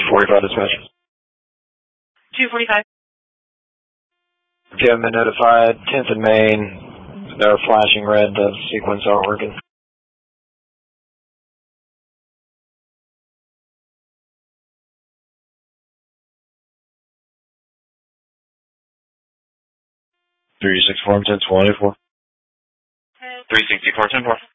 245 dispatch. 245. If you haven't been notified, 10th and Main, they're flashing red, the sequence aren't working. Three 6 4 10 24. 364 10 4.